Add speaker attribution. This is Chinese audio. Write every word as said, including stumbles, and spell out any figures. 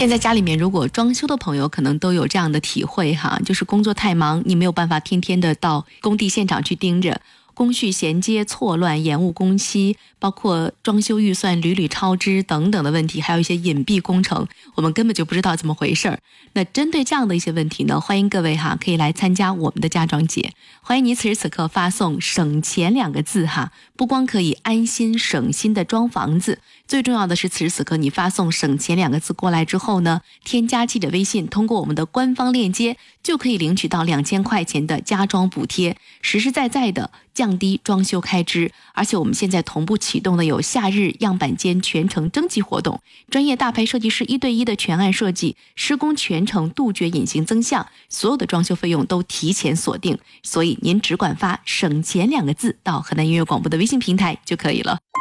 Speaker 1: 现在家里面如果装修的朋友可能都有这样的体会哈，就是工作太忙，你没有办法天天的到工地现场去盯着，工序衔接错乱，延误工期，包括装修预算屡屡超支等等的问题，还有一些隐蔽工程，我们根本就不知道怎么回事儿。那针对这样的一些问题呢，欢迎各位哈可以来参加我们的家装节，欢迎你此时此刻发送省钱两个字哈，不光可以安心省心的装房子，最重要的是此时此刻你发送省钱两个字过来之后呢，添加记者微信，通过我们的官方链接就可以领取到两千块钱的家装补贴，实实在在的降低装修开支。而且我们现在同步启动的有夏日样板间全程征集活动，专业大牌设计师一对一的全案设计，施工全程杜绝隐形增项，所有的装修费用都提前锁定，所以您只管发省钱两个字到河南音乐广播的微信平台就可以了。